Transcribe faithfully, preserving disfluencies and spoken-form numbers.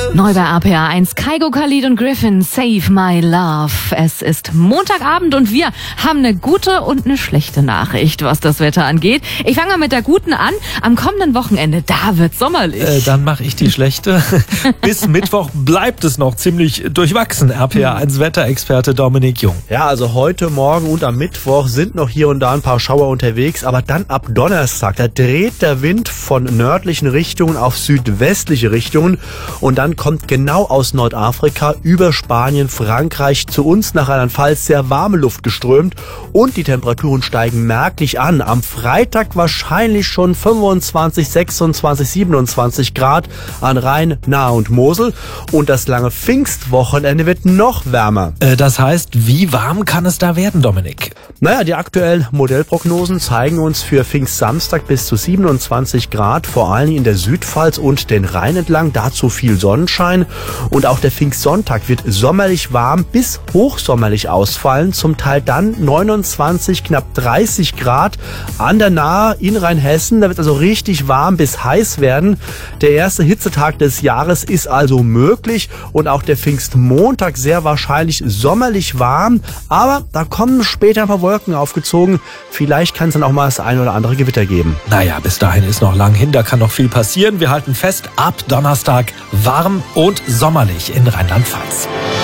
Neu bei R P R eins, Kygo, Khalid und Griffin, Save My Love. Es ist Montagabend und wir haben eine gute und eine schlechte Nachricht, was das Wetter angeht. Ich fange mal mit der guten an. Am kommenden Wochenende, da wird's sommerlich. Äh, dann mache ich die schlechte. Bis Mittwoch bleibt es noch ziemlich durchwachsen. R P R eins Wetterexperte Dominik Jung. Ja, also heute, morgen und am Mittwoch sind noch hier und da ein paar Schauer unterwegs, aber dann ab Donnerstag, da dreht der Wind von nördlichen Richtungen auf südwestliche Richtungen und dann kommt genau aus Nordafrika über Spanien, Frankreich zu uns nach Rheinland-Pfalz sehr warme Luft geströmt und die Temperaturen steigen merklich an. Am Freitag wahrscheinlich schon fünfundzwanzig, sechsundzwanzig, siebenundzwanzig Grad an Rhein, Nahe und Mosel und das lange Pfingstwochenende wird noch wärmer. Äh, das heißt, wie warm kann es da werden, Dominik? Naja, die aktuellen Modellprognosen zeigen uns für Pfingstsamstag bis zu siebenundzwanzig Grad, vor allem in der Südpfalz und den Rhein entlang, dazu viel Sonnenschein. Und auch der Pfingstsonntag wird sommerlich warm bis hochsommerlich ausfallen, zum Teil dann neunundzwanzig, knapp dreißig Grad an der Nahe in Rheinhessen. Da wird also richtig warm bis heiß werden. Der erste Hitzetag des Jahres ist also möglich und auch der Pfingstmontag sehr wahrscheinlich sommerlich warm. Aber da kommen später ein paar Wolken aufgezogen. Vielleicht kann es dann auch mal das ein oder andere Gewitter geben. Naja, bis dahin ist noch lang hin, da kann noch viel passieren. Wir halten fest, ab Donnerstag warm und sommerlich in Rheinland-Pfalz.